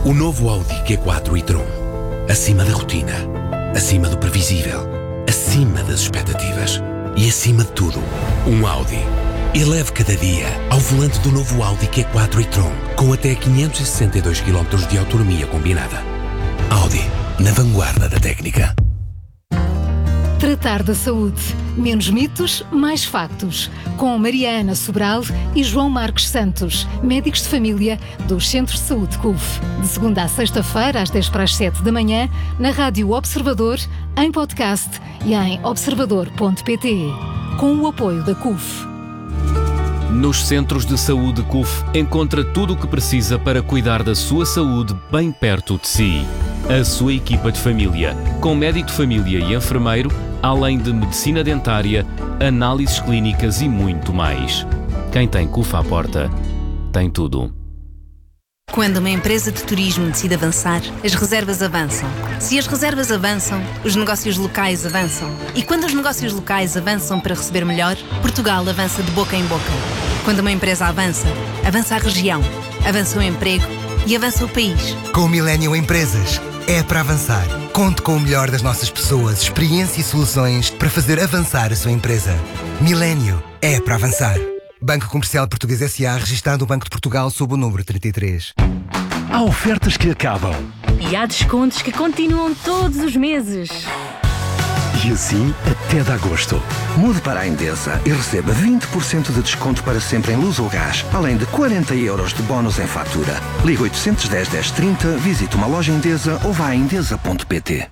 O novo Audi Q4 e-tron. Acima da rotina, acima do previsível, acima das expectativas e acima de tudo, um Audi. Eleve cada dia ao volante do novo Audi Q4 e-tron com até 562 km de autonomia combinada. Audi, na vanguarda da técnica. Tratar da saúde. Menos mitos, mais factos. Com Mariana Sobral e João Marcos Santos, médicos de família dos Centros de Saúde CUF. De segunda a sexta-feira, às 10:07 da manhã, na Rádio Observador, em podcast e em observador.pt. Com o apoio da CUF. Nos Centros de Saúde CUF encontra tudo o que precisa para cuidar da sua saúde bem perto de si. A sua equipa de família, com médico de família e enfermeiro, além de medicina dentária, análises clínicas e muito mais. Quem tem CUF à porta, tem tudo. Quando uma empresa de turismo decide avançar, as reservas avançam. Se as reservas avançam, os negócios locais avançam. E quando os negócios locais avançam para receber melhor, Portugal avança de boca em boca. Quando uma empresa avança, avança a região, avança o emprego e avança o país. Com o Millennium Empresas, é para avançar. Conte com o melhor das nossas pessoas, experiência e soluções para fazer avançar a sua empresa. Millennium é para avançar. Banco Comercial Português S.A. registado no Banco de Portugal sob o número 33. Há ofertas que acabam. E há descontos que continuam todos os meses. E assim até de agosto. Mude para a Endesa e receba 20% de desconto para sempre em luz ou gás, além de 40 euros de bónus em fatura. Ligue 810 1030, visite uma loja Endesa ou vá a endesa.pt.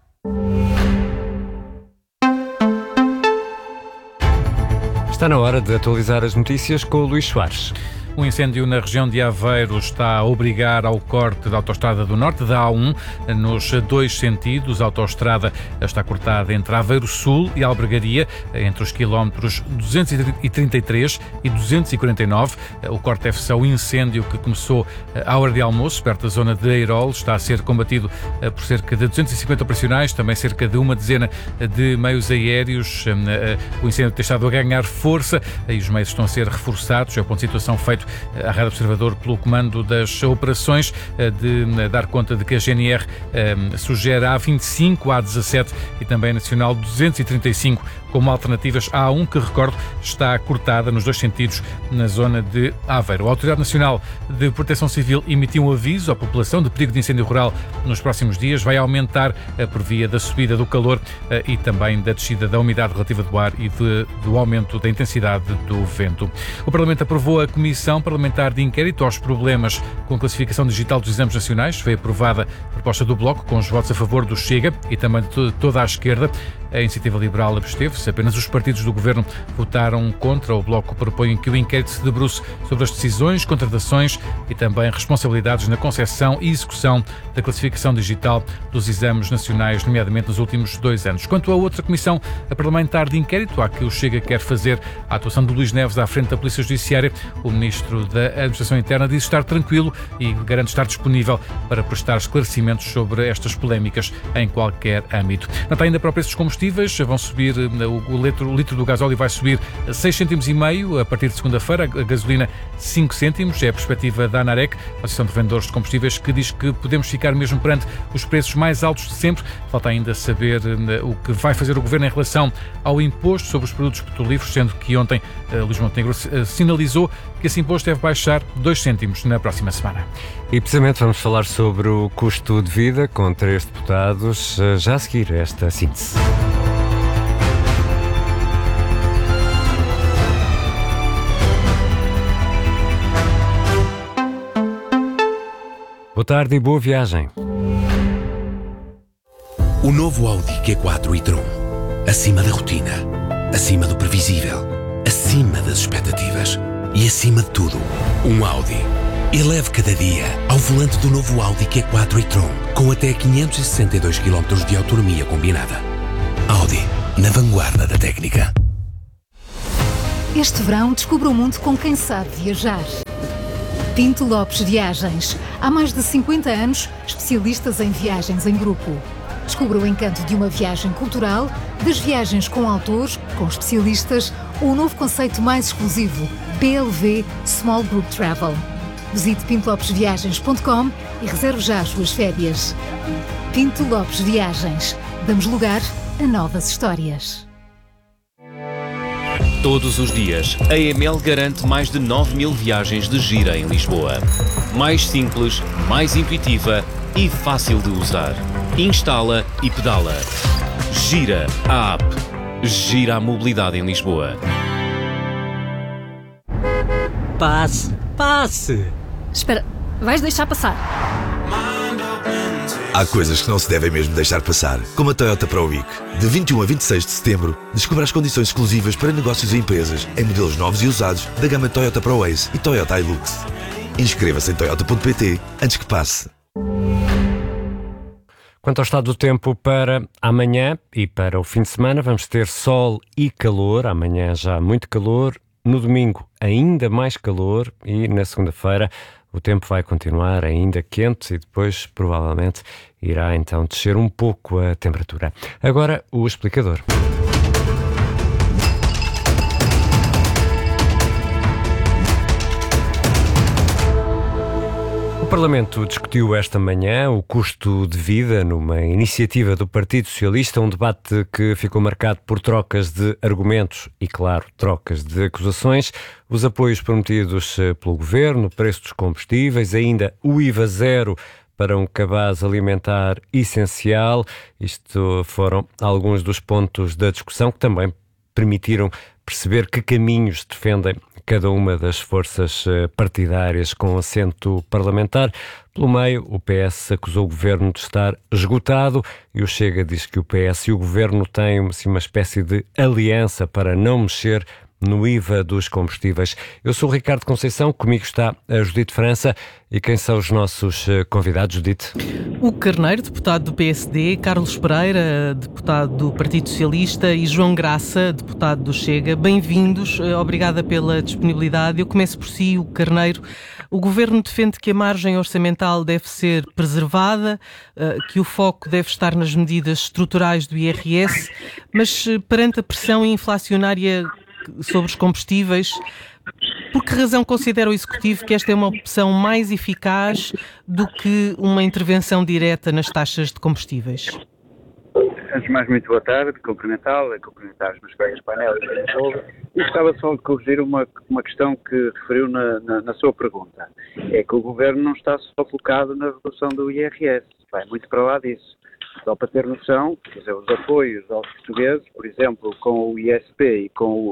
Está na hora de atualizar as notícias com o Luís Soares. O incêndio na região de Aveiro está a obrigar ao corte da Autostrada do Norte, da A1, nos dois sentidos. A autostrada está cortada entre Aveiro Sul e Albergaria, entre os quilómetros 233 e 249. O corte deve-se ao incêndio que começou à hora de almoço, perto da zona de Eirol. Está a ser combatido por cerca de 250 operacionais, também cerca de uma dezena de meios aéreos. O incêndio tem estado a ganhar força e os meios estão a ser reforçados. É o ponto de situação feito à Rádio Observador pelo comando das operações, de dar conta de que a GNR sugere a A25, a A17 e também a Nacional 235 como alternativas à A1, que, recordo, está cortada nos dois sentidos na zona de Aveiro. A Autoridade Nacional de Proteção Civil emitiu um aviso à população de perigo de incêndio rural nos próximos dias. Vai aumentar por via da subida do calor e também da descida da umidade relativa do ar e do aumento da intensidade do vento. O Parlamento aprovou a Comissão Parlamentar de Inquérito aos problemas com a classificação digital dos exames nacionais. Foi aprovada a proposta do Bloco, com os votos a favor do Chega e também de toda a esquerda. A Iniciativa Liberal absteve-se. Apenas os partidos do Governo votaram contra. O Bloco propõe que o inquérito se debruce sobre as decisões, contratações e também responsabilidades na concepção e execução da classificação digital dos exames nacionais, nomeadamente nos últimos 2 anos. Quanto à outra comissão parlamentar de inquérito, à que o Chega quer fazer a atuação de Luís Neves à frente da Polícia Judiciária, o Ministro da Administração Interna diz estar tranquilo e garante estar disponível para prestar esclarecimentos sobre estas polémicas em qualquer âmbito. Nota ainda para o preço dos combustíveis, vão subir, o litro do gasóleo vai subir 6,5 cêntimos a partir de segunda-feira, a gasolina 5 cêntimos, é a perspectiva da ANAREC, a Associação de Vendedores de Combustíveis, que diz que podemos ficar mesmo perante os preços mais altos de sempre. Falta ainda saber o que vai fazer o Governo em relação ao imposto sobre os produtos petrolíferos, sendo que ontem Luís Montenegro sinalizou que esse imposto deve baixar 2 cêntimos na próxima semana. E precisamente vamos falar sobre o custo de vida com 3 deputados, já a seguir esta síntese. Boa tarde e boa viagem. O novo Audi Q4 e-tron. Acima da rotina, acima do previsível, acima das expectativas e acima de tudo, um Audi. Eleve cada dia ao volante do novo Audi Q4 e-tron com até 562 km de autonomia combinada. Audi, na vanguarda da técnica. Este verão descubra o mundo com quem sabe viajar. Pinto Lopes Viagens. Há mais de 50 anos, especialistas em viagens em grupo. Descubra o encanto de uma viagem cultural, das viagens com autores, com especialistas, ou o novo conceito mais exclusivo, PLV Small Group Travel. Visite pintolopesviagens.com e reserve já as suas férias. Pinto Lopes Viagens. Damos lugar a novas histórias. Todos os dias, a EML garante mais de 9.000 viagens de Gira em Lisboa. Mais simples, mais intuitiva e fácil de usar. Instala e pedala. Gira, a app. Gira a mobilidade em Lisboa. Passe! Espera, vais deixar passar? Há coisas que não se devem mesmo deixar passar, como a Toyota Pro Week. De 21 a 26 de setembro, descubra as condições exclusivas para negócios e empresas em modelos novos e usados da gama Toyota Pro Ace e Toyota Hilux. Inscreva-se em toyota.pt antes que passe. Quanto ao estado do tempo para amanhã e para o fim de semana, vamos ter sol e calor. Amanhã já muito calor, no domingo ainda mais calor e na segunda-feira o tempo vai continuar ainda quente e depois provavelmente irá então descer um pouco a temperatura. Agora o explicador. O Parlamento discutiu esta manhã o custo de vida numa iniciativa do Partido Socialista, um debate que ficou marcado por trocas de argumentos e, claro, trocas de acusações, os apoios prometidos pelo Governo, o preço dos combustíveis, ainda o IVA zero para um cabaz alimentar essencial. Isto foram alguns dos pontos da discussão que também permitiram perceber que caminhos defendem cada uma das forças partidárias com assento parlamentar. Pelo meio, o PS acusou o Governo de estar esgotado e o Chega diz que o PS e o Governo têm assim, uma espécie de aliança para não mexer no IVA dos combustíveis. Eu sou o Ricardo Conceição, comigo está a Judite França. E quem são os nossos convidados, Judite? O Carneiro, deputado do PSD, Carlos Pereira, deputado do Partido Socialista e João Graça, deputado do Chega. Bem-vindos, obrigada pela disponibilidade. Eu começo por si, o Carneiro. O Governo defende que a margem orçamental deve ser preservada, que o foco deve estar nas medidas estruturais do IRS, mas perante a pressão inflacionária sobre os combustíveis, por que razão considera o Executivo que esta é uma opção mais eficaz do que uma intervenção direta nas taxas de combustíveis? Antes de mais, muito boa tarde, cumprimentar os meus colegas painéis e gostava só de corrigir uma questão que referiu na sua pergunta. É que o Governo não está só focado na redução do IRS, vai muito para lá disso. Só para ter noção, quer dizer, os apoios aos portugueses, por exemplo, com o ISP e com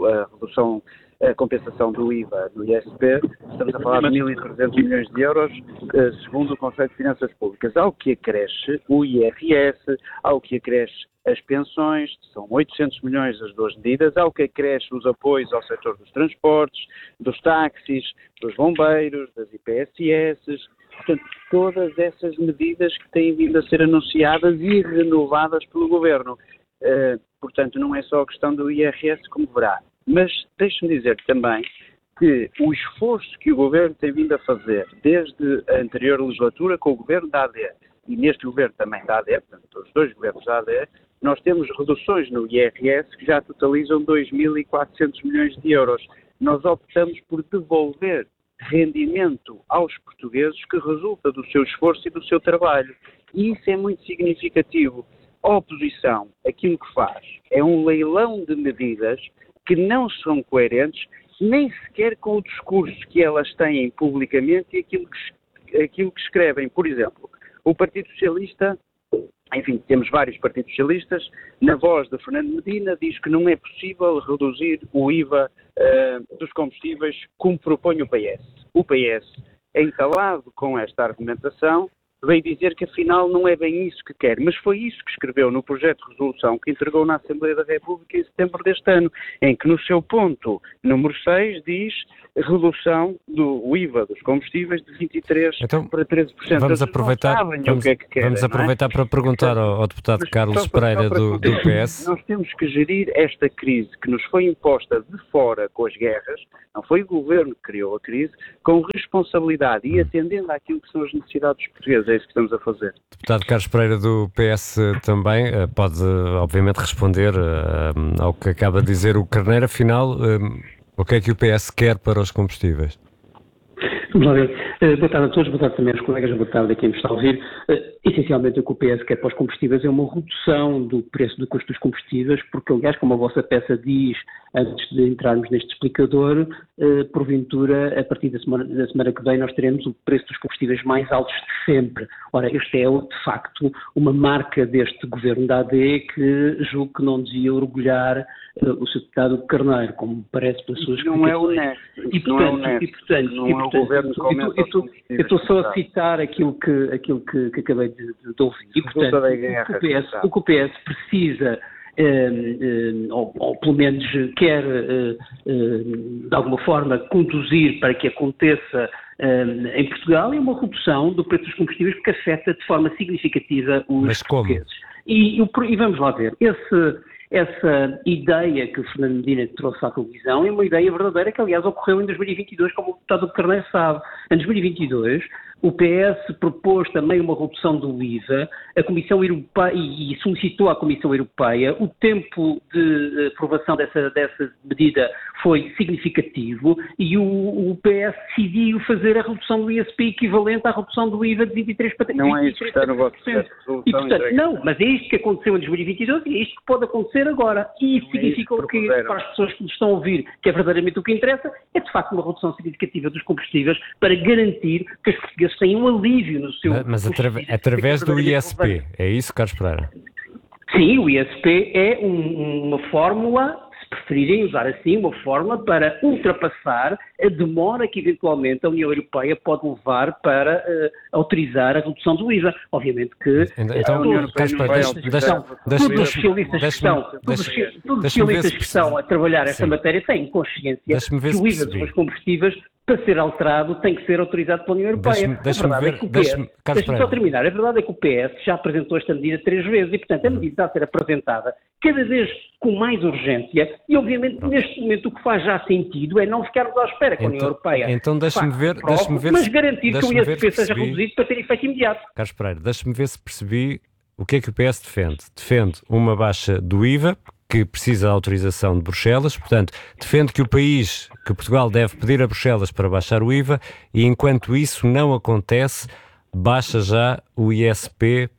a compensação do IVA no ISP, estamos a falar de 1.300 milhões de euros, segundo o Conselho de Finanças Públicas. Ao que acresce o IRS, ao que acresce as pensões, são 800 milhões as duas medidas, ao que acresce os apoios ao setor dos transportes, dos táxis, dos bombeiros, das IPSS. Portanto, todas essas medidas que têm vindo a ser anunciadas e renovadas pelo Governo. Portanto, não é só a questão do IRS, como verá. Mas deixe-me dizer também que o esforço que o Governo tem vindo a fazer desde a anterior legislatura com o Governo da AD e neste Governo também da AD, portanto, os dois governos da AD, nós temos reduções no IRS que já totalizam 2.400 milhões de euros. Nós optamos por devolver rendimento aos portugueses que resulta do seu esforço e do seu trabalho. E isso é muito significativo. A oposição, aquilo que faz, é um leilão de medidas que não são coerentes nem sequer com o discurso que elas têm publicamente e aquilo que escrevem. Por exemplo, o Partido Socialista, enfim, temos vários partidos socialistas, na voz de Fernando Medina, diz que não é possível reduzir o IVA dos combustíveis como propõe o PS. O PS, entalado com esta argumentação, veio dizer que afinal não é bem isso que quer, mas foi isso que escreveu no projeto de resolução que entregou na Assembleia da República em setembro deste ano, em que no seu ponto número 6 diz redução do IVA dos combustíveis de 23% para 13%. Vamos aproveitar, vamos aproveitar para perguntar ao deputado Carlos Pereira do PS. Nós temos que gerir esta crise que nos foi imposta de fora com as guerras, não foi o Governo que criou a crise, com responsabilidade e atendendo àquilo que são as necessidades dos portugueses. É isso que estamos a fazer. Deputado Carlos Pereira do PS também pode, obviamente, responder ao que acaba de dizer o Carneiro. Afinal, o que é que o PS quer para os combustíveis? Vamos lá ver. Boa tarde a todos, boa tarde também aos colegas, boa tarde a quem nos está a ouvir. Essencialmente o que o PS quer para os combustíveis é uma redução do preço do custo dos combustíveis, porque aliás, como a vossa peça diz, antes de entrarmos neste explicador, porventura, a partir da semana que vem, nós teremos o preço dos combustíveis mais altos de sempre. Ora, este é, de facto, uma marca deste governo da AD que julgo que não devia orgulhar o Sr. Deputado Carneiro, como me parece pelas suas não é honesto. Eu estou só a citar aquilo que acabei de ouvir. E, portanto, o que o PS precisa, ou pelo menos quer, de alguma forma, conduzir para que aconteça em Portugal, é uma redução do preço dos combustíveis, porque afeta de forma significativa os portugueses. E vamos lá ver, essa ideia que o Fernando Medina trouxe à televisão é uma ideia verdadeira que, aliás, ocorreu em 2022, como o deputado Carneiro sabe. Em 2022, o PS propôs também uma redução do IVA, a Comissão Europeia, e solicitou à Comissão Europeia. O tempo de aprovação dessa medida foi significativo e o PS decidiu fazer a redução do ISP equivalente à redução do IVA de 23 para 33%. Não é isso que está no vosso processo de resolução. E, portanto, não, mas é isto que aconteceu em 2022 e é isto que pode acontecer agora. E isso significa o que, para as pessoas que nos estão a ouvir, que é verdadeiramente o que interessa, é de facto uma redução significativa dos combustíveis para garantir que os portugueses tenham um alívio no seu... Mas através do ISP, é isso, Carlos Pereira? Sim, o ISP é uma fórmula, se preferirem usar assim, uma fórmula para ultrapassar a demora que eventualmente a União Europeia pode levar para autorizar a redução do IVA. Obviamente que então, todos os especialistas que estão a trabalhar esta matéria têm consciência que o IVA dos combustíveis, para ser alterado, tem que ser autorizado pela União Europeia. Deixa-me só terminar. A verdade é que o PS já apresentou esta medida 3 vezes e, portanto, a medida está a ser apresentada cada vez com mais urgência e, obviamente, neste momento o que faz já sentido é não ficarmos à espera que a União Europeia então deixe-me ver, mas garantir que o ISP seja reduzido para ter efeito imediato. Carlos Pereira, deixe-me ver se percebi o que é que o PS defende. Defende uma baixa do IVA, que precisa da autorização de Bruxelas, portanto, defende que Portugal deve pedir a Bruxelas para baixar o IVA e, enquanto isso não acontece, baixa já o ISP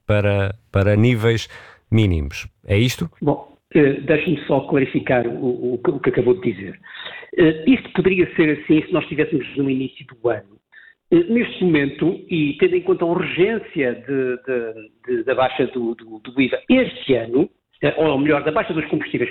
para níveis mínimos. É isto? Bom, deixe-me só clarificar o que acabou de dizer. Isto poderia ser assim se nós estivéssemos no início do ano. Neste momento, e tendo em conta a urgência da baixa do IVA este ano, ou melhor, da baixa dos combustíveis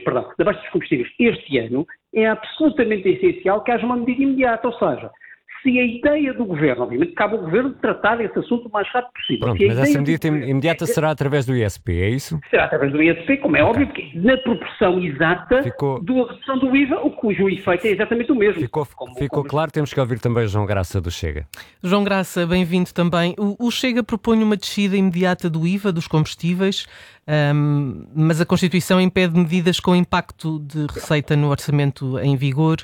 este ano, é absolutamente essencial que haja uma medida imediata, ou seja, se a ideia do Governo, obviamente cabe ao Governo tratar desse assunto o mais rápido possível. Pronto, mas essa medida imediata será através do ISP, é isso? Será através do ISP, como é óbvio, porque na proporção exata da redução do IVA, cujo efeito é exatamente o mesmo. Ficou claro, temos que ouvir também o João Graça do Chega. João Graça, bem-vindo também. O Chega propõe uma descida imediata do IVA dos combustíveis, mas a Constituição impede medidas com impacto de receita no orçamento em vigor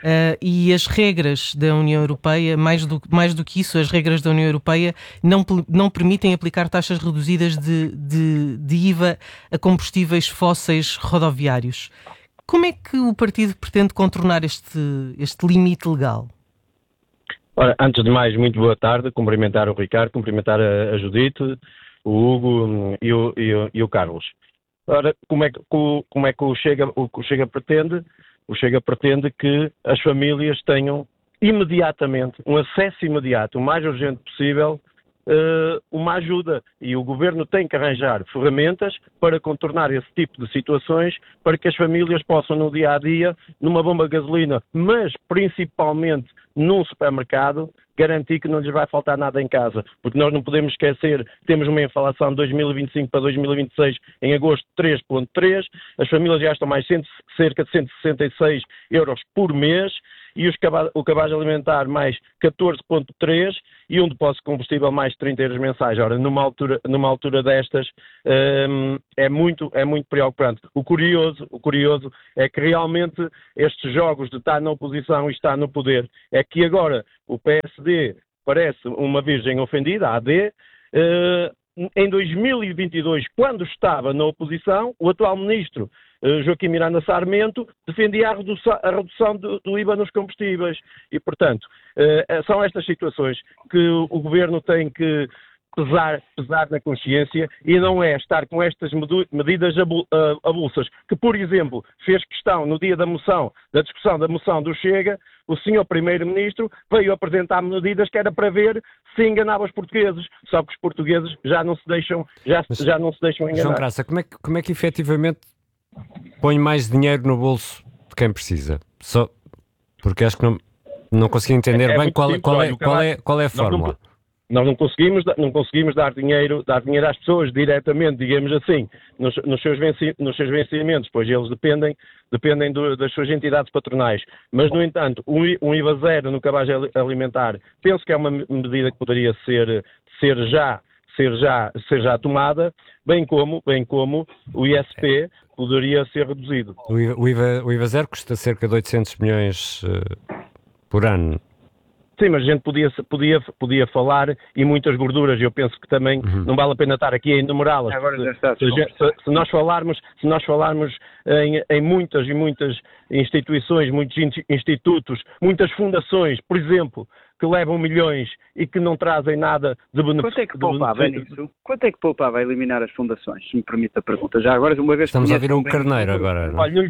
e as regras da União Europeia, mais do que isso, as regras da União Europeia não permitem aplicar taxas reduzidas de IVA a combustíveis fósseis rodoviários. Como é que o partido pretende contornar este limite legal? Ora, antes de mais, muito boa tarde, cumprimentar o Ricardo, cumprimentar a Judite, o Hugo e o Carlos. Ora, como é que o Chega pretende? O Chega pretende que as famílias tenham imediatamente, um acesso imediato, o mais urgente possível, uma ajuda. E o Governo tem que arranjar ferramentas para contornar esse tipo de situações, para que as famílias possam, no dia-a-dia, numa bomba de gasolina, mas principalmente num supermercado, garantir que não lhes vai faltar nada em casa. Porque nós não podemos esquecer, temos uma inflação de 2025 para 2026 em agosto de 3,3, as famílias gastam mais cerca de 166 euros por mês, e o cabaz alimentar mais 14,3 e um depósito de combustível mais 30 euros mensais. Ora, numa altura destas, é muito preocupante. O curioso é que realmente estes jogos de estar na oposição e estar no poder, é que agora o PSD parece uma virgem ofendida, a AD. Em 2022, quando estava na oposição, o atual ministro Joaquim Miranda Sarmento, defendia a redução do IVA nos combustíveis. E, portanto, são estas situações que o Governo tem que pesar na consciência e não é estar com estas medidas avulsas, que, por exemplo, fez questão no dia da discussão da moção do Chega, o senhor Primeiro-Ministro veio apresentar medidas que era para ver se enganava os portugueses, só que os portugueses já não se deixam enganar. João Graça, como é que efetivamente põe mais dinheiro no bolso de quem precisa? Só porque acho que não consegui entender bem qual é a fórmula. Nós não conseguimos dar dinheiro às pessoas diretamente, digamos assim, nos seus vencimentos, pois eles dependem das suas entidades patronais. Mas, no entanto, um IVA zero no cabaz alimentar, penso que é uma medida que poderia ser já tomada, bem como o ISP poderia ser reduzido. O IVA zero custa cerca de 800 milhões por ano. Sim, mas a gente podia falar e muitas gorduras, eu penso que também não vale a pena estar aqui a enumerá-las. Se nós falarmos em muitas instituições, muitos institutos, muitas fundações, por exemplo, que levam milhões e que não trazem nada de benefício. Quanto é que poupava nisso? Quanto é que poupava a eliminar as fundações, se me permite a pergunta? Já agora, uma vez estamos a ouvir um carneiro agora. Olha, não lhe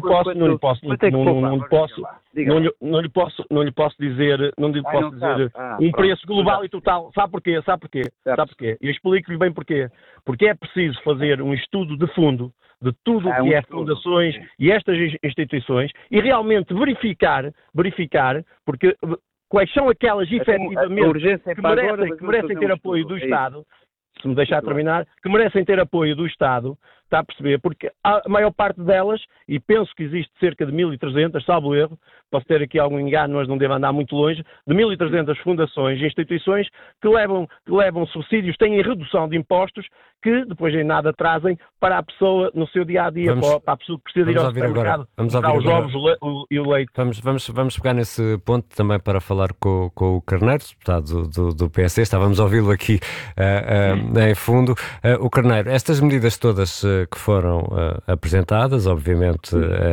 posso dizer um preço global e total. Sabe porquê? Eu explico-lhe bem porquê. Porque é preciso fazer um estudo de fundo de tudo o que é fundações e estas instituições e realmente verificar, porque quais são aquelas efetivamente que merecem ter apoio do Estado, se me deixar terminar, que merecem ter apoio do Estado, está a perceber? Porque a maior parte delas, e penso que existe cerca de 1.300, salvo erro, posso ter aqui algum engano, mas não devo andar muito longe, de 1.300 fundações e instituições que levam subsídios, têm redução de impostos, que depois em nada trazem para a pessoa no seu dia-a-dia, para a pessoa que precisa ir ao supermercado, comprar os ovos e o leite. Vamos pegar nesse ponto também para falar com o Carneiro, deputado do PSD, estávamos a ouvi-lo aqui em fundo. O Carneiro, estas medidas todas que foram apresentadas, obviamente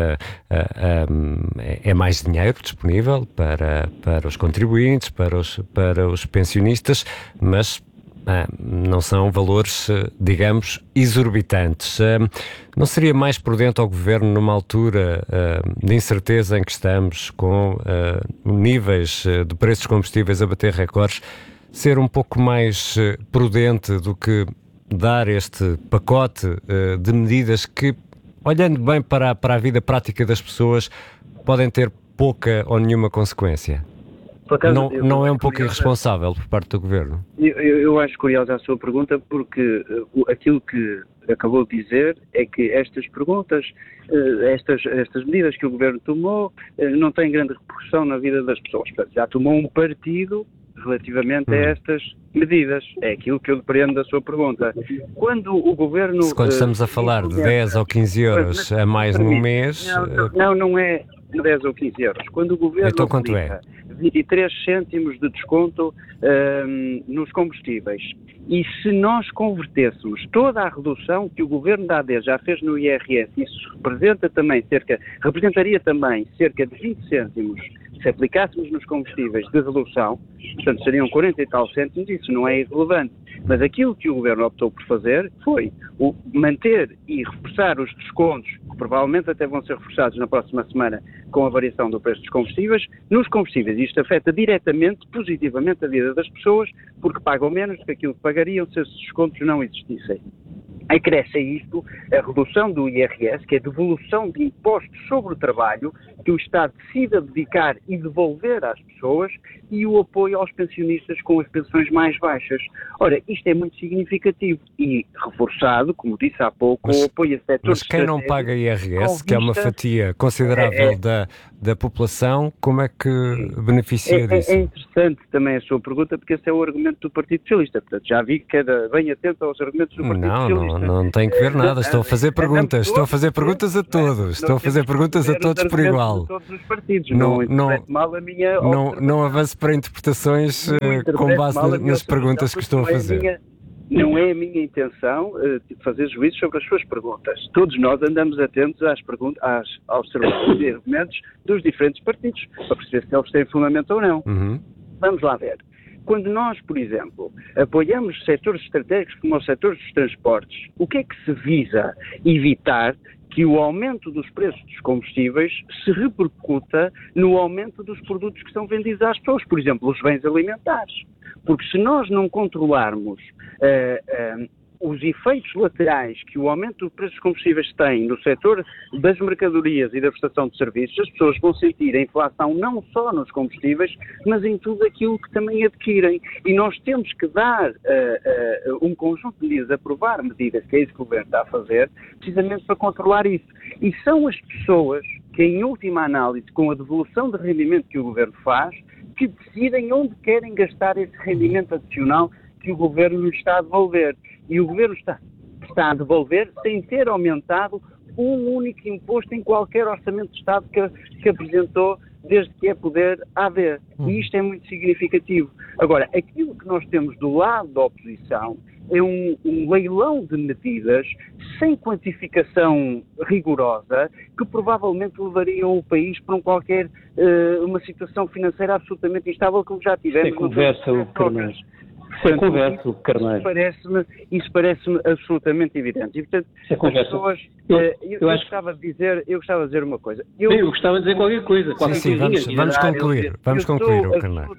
é mais dinheiro disponível para os contribuintes, para os pensionistas, mas não são valores, digamos, exorbitantes. Não seria mais prudente ao Governo, numa altura de incerteza em que estamos, com níveis de preços de combustíveis a bater recordes, ser um pouco mais prudente do que dar este pacote de medidas que, olhando bem para a vida prática das pessoas, podem ter pouca ou nenhuma consequência? Não é um pouco irresponsável por parte do Governo? Eu acho curiosa a sua pergunta, porque aquilo que acabou de dizer é que estas perguntas, estas medidas que o Governo tomou, não têm grande repercussão na vida das pessoas. Já tomou um partido relativamente a estas medidas. É aquilo que eu depreendo da sua pergunta. Quando o Governo... Quando estamos a falar de 10 ou 15 euros a mais no mês... Não é 10 ou 15 euros. Quando o Governo... Então quanto é? 23 cêntimos de desconto nos combustíveis. E se nós convertêssemos toda a redução que o Governo da AD já fez no IRS, isso representaria também cerca de 20 cêntimos se aplicássemos nos combustíveis de redução, portanto seriam 40 e tal cêntimos, isso não é irrelevante. Mas aquilo que o Governo optou por fazer foi manter e reforçar os descontos, que provavelmente até vão ser reforçados na próxima semana com a variação do preço dos combustíveis, nos combustíveis. Isto afeta diretamente, positivamente, a vida das pessoas, porque pagam menos do que aquilo que pagariam se esses descontos não existissem. Acresce a isto a redução do IRS, que é a devolução de impostos sobre o trabalho, que o Estado decida dedicar e devolver às pessoas, e o apoio aos pensionistas com as pensões mais baixas. Ora, isto é muito significativo e reforçado, como disse há pouco, o apoio a setores... Mas quem não paga IRS, que é uma fatia considerável da população, como é que beneficia disso? É interessante também a sua pergunta, porque esse é o argumento do Partido Socialista. Portanto, já vi que era bem atento aos argumentos do Partido Socialista. Não tem que ver nada, estou a fazer perguntas, a todos, por igual. Todos os partidos, não avance para interpretações com base nas perguntas que estou a fazer. Não é a minha intenção fazer juízo sobre as suas perguntas. Todos nós andamos atentos às observações e argumentos dos diferentes partidos, para perceber se eles têm fundamento ou não. Vamos lá ver. Quando nós, por exemplo, apoiamos setores estratégicos como os setores dos transportes, o que é que se visa? Evitar que o aumento dos preços dos combustíveis se repercuta no aumento dos produtos que são vendidos às pessoas, por exemplo, os bens alimentares. Porque se nós não controlarmos os efeitos laterais que o aumento dos preços dos combustíveis tem no setor das mercadorias e da prestação de serviços, as pessoas vão sentir a inflação não só nos combustíveis, mas em tudo aquilo que também adquirem. E nós temos que dar um conjunto de medidas, aprovar medidas, que é isso que o Governo está a fazer, precisamente para controlar isso. E são as pessoas que, em última análise, com a devolução de rendimento que o Governo faz, que decidem onde querem gastar esse rendimento adicional que o Governo lhe está a devolver. E o Governo está a devolver sem ter aumentado um único imposto em qualquer orçamento de Estado que apresentou desde que é poder haver. E isto é muito significativo. Agora, aquilo que nós temos do lado da oposição é um leilão de medidas sem quantificação rigorosa que provavelmente levariam o país para uma situação financeira absolutamente instável, como já tivemos. Isso é conversa, o Carneiro. Isso é conversa, o Carneiro. Isso parece-me absolutamente evidente. E, portanto, isso é conversa. As pessoas... Eu gostava de dizer uma coisa. Eu gostava de dizer qualquer coisa. Vamos concluir, o Carneiro.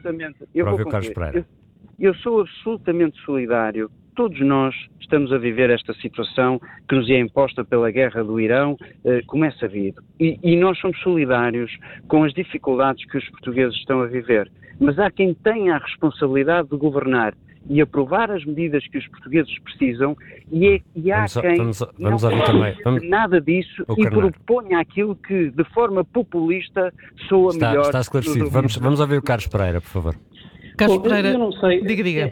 Eu sou absolutamente solidário. Todos nós estamos a viver esta situação que nos é imposta pela guerra do Irão, como é sabido. E nós somos solidários com as dificuldades que os portugueses estão a viver. Mas há quem tenha a responsabilidade de governar e aprovar as medidas que os portugueses precisam, e há quem não faça nada disso e proponha aquilo que, de forma populista, soa melhor. Está esclarecido. Vamos ouvir o Carlos Pereira, por favor. Carlos Pereira, eu não sei. Diga.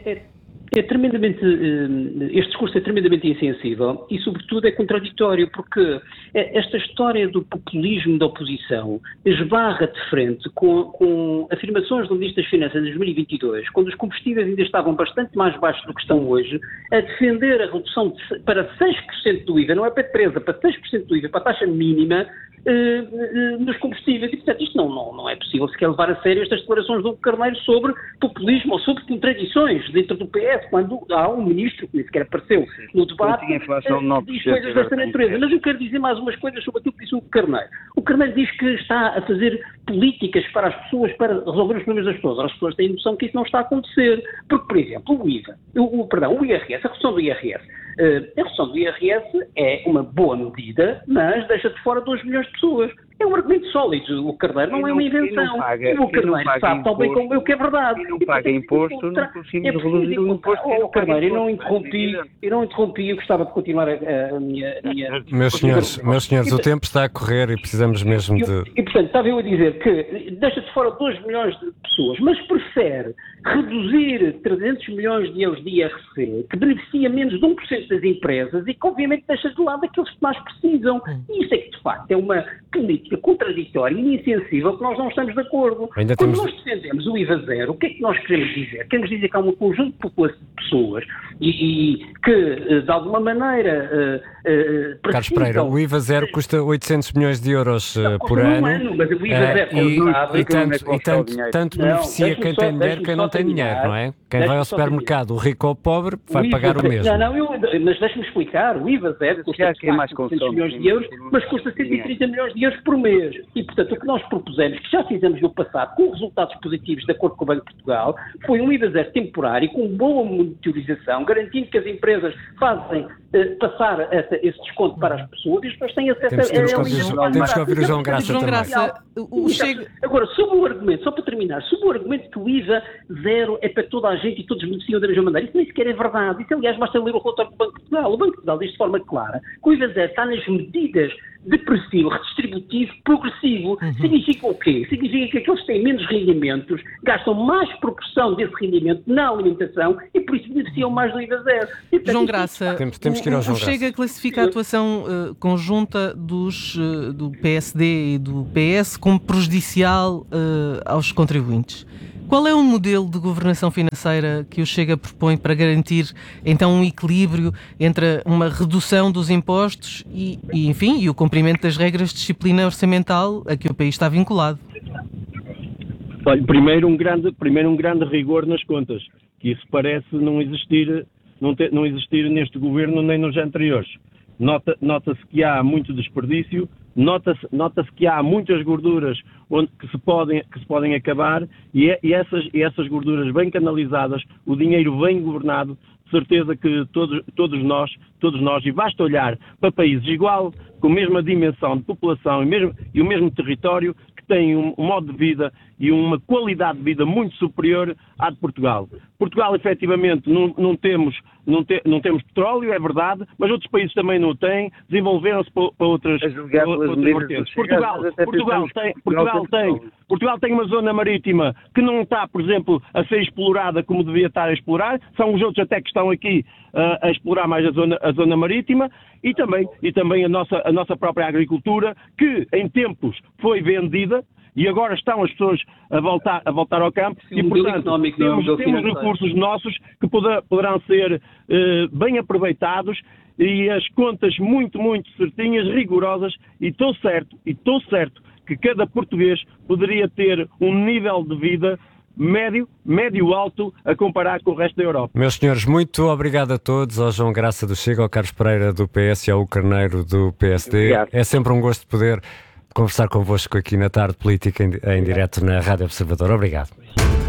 Este discurso é tremendamente insensível e, sobretudo, é contraditório, porque esta história do populismo da oposição esbarra de frente com afirmações do Ministro das Finanças de 2022, quando os combustíveis ainda estavam bastante mais baixos do que estão hoje, a defender a redução para 6% do IVA, não é para a empresa, para 6% do IVA, para a taxa mínima, nos combustíveis. E, portanto, isto não é possível sequer levar a sério estas declarações do Carneiro sobre populismo ou sobre contradições dentro do PS, quando há um ministro que nem sequer apareceu no debate diz coisas desta natureza. Mas eu quero dizer mais umas coisas sobre aquilo que disse o Carneiro. O Carneiro diz que está a fazer políticas para as pessoas, para resolver os problemas das pessoas. As pessoas têm noção que isso não está a acontecer. Porque, por exemplo, o IVA, o IRS, a redução do IRS. A redução do IRS é uma boa medida, mas deixa de fora 2 milhões de pessoas. É um argumento sólido. O Carneiro não é uma invenção. O Carneiro sabe tão bem como eu que é verdade. E não paga imposto, não conseguimos reduzir o imposto. Carneiro, eu não interrompi, eu gostava de continuar a minha... Meus senhores, o tempo está a correr e precisamos mesmo de... E, portanto, estava eu a dizer que deixa de fora 2 milhões de pessoas, mas prefere reduzir 300 milhões de euros de IRC, que beneficia menos de 1% das empresas e que, obviamente, deixa de lado aqueles que mais precisam. E isso é que, de facto, é uma política contraditória e insensível que nós não estamos de acordo. Quando nós defendemos o IVA zero, o que é que nós queremos dizer? Queremos dizer que há um conjunto de pessoas e que, de alguma maneira... Carlos Pereira, o IVA zero custa 800 milhões de euros por ano. Mas o IVA zero tanto beneficia quem tem dinheiro que quem não tem dinheiro, não é? Quem vai ao supermercado, o rico ou o pobre, vai pagar o mesmo. Mas deixa-me explicar. O IVA zero custa 800 milhões de euros, mas custa 130 milhões de euros por mês. E, portanto, o que nós propusemos, que já fizemos no passado, com resultados positivos de acordo com o Banco de Portugal, foi um IVA zero temporário, com boa monitorização, garantindo que as empresas fazem passar esse desconto para as pessoas e as pessoas têm acesso a... Temos que ouvir o João Graça também. Agora, sob o argumento, só para terminar, sob o argumento que o IVA zero é para toda a gente e todos beneficiam da mesma maneira, isso nem sequer é verdade. Isso, aliás, basta ler o relatório do Banco de Portugal. O Banco de Portugal diz de forma clara que o IVA zero está nas medidas de perfil redistributivo progressivo. Significa o quê? Significa que aqueles que têm menos rendimentos gastam mais proporção desse rendimento na alimentação e por isso beneficiam mais do IVA zero. João Graça, temos que ir ao João Graça. Chega a classificar a atuação conjunta do PSD e do PS como prejudicial aos contribuintes. Qual é o modelo de governação financeira que o Chega propõe para garantir, então, um equilíbrio entre uma redução dos impostos e o cumprimento das regras de disciplina orçamental a que o país está vinculado? Olha, primeiro um grande rigor nas contas, que isso parece não existir neste governo nem nos anteriores. Nota-se que há muito desperdício, nota-se que há muitas gorduras que se podem acabar e essas gorduras bem canalizadas, o dinheiro bem governado, de certeza que todos nós, e basta olhar para países igual, com a mesma dimensão de população e o mesmo território, que têm um modo de vida e uma qualidade de vida muito superior à de Portugal. Portugal, efetivamente, não temos petróleo, é verdade, mas outros países também não o têm, desenvolveram-se para outras vertentes. Portugal tem uma zona marítima que não está, por exemplo, a ser explorada como devia estar a explorar, são os outros até que estão aqui a explorar mais a zona marítima, e também a nossa própria agricultura, que em tempos foi vendida, e agora estão as pessoas a voltar ao campo. Sim, e, portanto, temos recursos nossos que poderão ser bem aproveitados, e as contas muito, muito certinhas, rigorosas, e estou certo que cada português poderia ter um nível de vida médio-alto a comparar com o resto da Europa. Meus senhores, muito obrigado a todos, ao João Graça do Chega, ao Carlos Pereira do PS e ao Hugo Carneiro do PSD. Obrigado. É sempre um gosto poder conversar convosco aqui na Tarde Política em direto na Rádio Observador. Obrigado.